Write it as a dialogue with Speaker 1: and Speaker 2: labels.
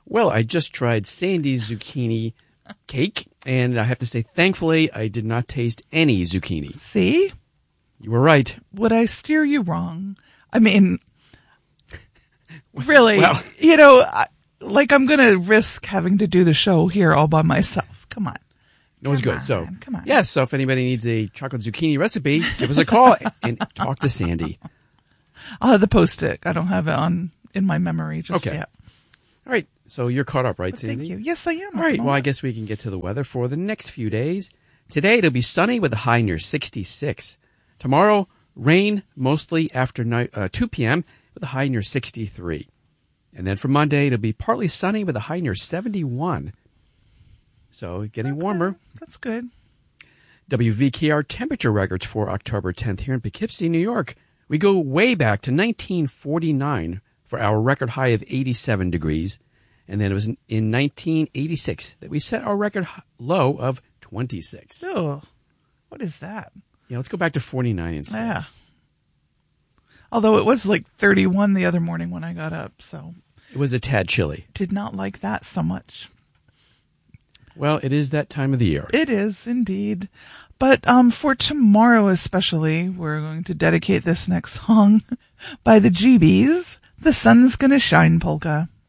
Speaker 1: Well, I just tried Sandy's zucchini cake, and I have to say, thankfully, I did not taste any zucchini.
Speaker 2: See?
Speaker 1: You were right.
Speaker 2: Would I steer you wrong? I mean, really,
Speaker 1: Well,
Speaker 2: I'm going to risk having to do the show here all by myself. Come on.
Speaker 1: it was good. So,
Speaker 2: Come on.
Speaker 1: yes, so if anybody needs a chocolate zucchini recipe, give us a call and talk to Sandy.
Speaker 2: I'll have the Post-it. I don't have it in my memory just
Speaker 1: Okay.
Speaker 2: yet.
Speaker 1: All right, so you're caught up, right, Sandy?
Speaker 2: Thank you. Yes, I am.
Speaker 1: All right, well, I guess we can get to the weather for the next few days. Today, it'll be sunny with a high near 66. Tomorrow, rain mostly after 2 p.m. with a high near 63. And then for Monday, it'll be partly sunny with a high near 71. So getting warmer.
Speaker 2: That's good.
Speaker 1: WVKR temperature records for October 10th here in Poughkeepsie, New York. We go way back to 1949 for our record high of 87 degrees. And then it was in 1986 that we set our record low of 26.
Speaker 2: Oh, what is that?
Speaker 1: Yeah, let's go back to 49 instead.
Speaker 2: Yeah. Although it was like 31 the other morning when I got up, so.
Speaker 1: It was a tad chilly.
Speaker 2: Did not like that so much.
Speaker 1: Well, it is that time of the year.
Speaker 2: It is indeed. But for tomorrow especially, we're going to dedicate this next song by the GBs, The Sun's Gonna Shine Polka.